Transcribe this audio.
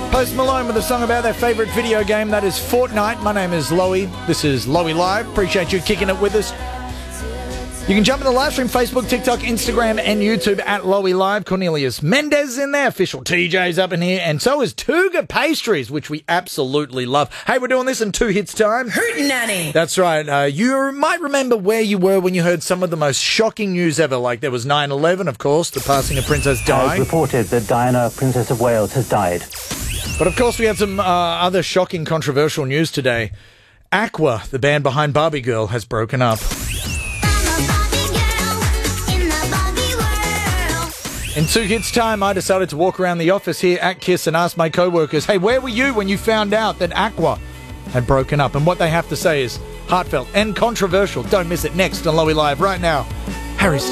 Post Malone with a song about their favourite video game, that is Fortnite. My name is Loey. This is Loey Live. Appreciate you kicking it with us. You can jump in the live stream, Facebook, TikTok, Instagram, and YouTube at Loey Live. Cornelius Mendez in there. Official TJ's up in here. And so is Tuga Pastries, which we absolutely love. Hey, we're doing this in 2 hits time. Hootenanny. That's right. You might remember where you were when you heard some of the most shocking news ever. Like there was 9/11, of course, the passing of Princess Di. Has reported that Diana, Princess of Wales, has died. But of course, we had some other shocking, controversial news today. Aqua, the band behind Barbie Girl, has broken up. In 2 hits time, I decided to walk around the office here at KISS and ask my co-workers, hey, where were you when you found out that Aqua had broken up? And what they have to say is heartfelt and controversial. Don't miss it next on Loey Live right now. Harry